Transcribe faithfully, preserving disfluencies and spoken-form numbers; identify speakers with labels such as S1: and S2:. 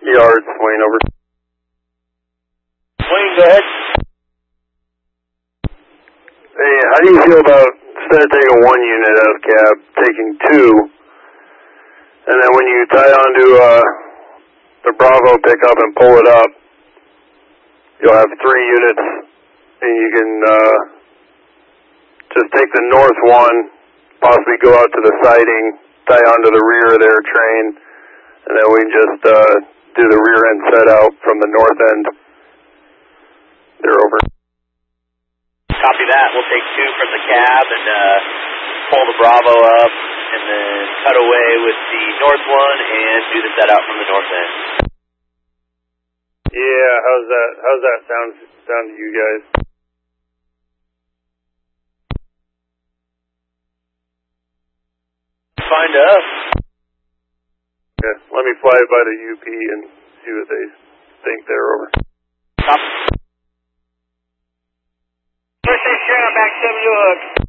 S1: Yard, Swain, over.
S2: Swain, go ahead.
S1: Hey, how do you feel about, instead of taking one unit out of cab, taking two, and then when you tie onto uh, the Bravo pickup and pull it up, you'll have three units, and you can uh, just take the north one, possibly go out to the siding, tie onto the rear of their train, and then we can just uh, do the rear end set out from the north end. They're over.
S2: Copy that. We'll take two from the cab and uh, pull the Bravo up, and then cut away with the north one and do the set out from the north end.
S1: Yeah, how's that? How's that sound? Sound to you guys?
S2: Fine to us.
S1: Okay, let me fly it by the U P and see what they think. They're over.
S2: Copy.
S3: First Sheriff, back seven, you hook.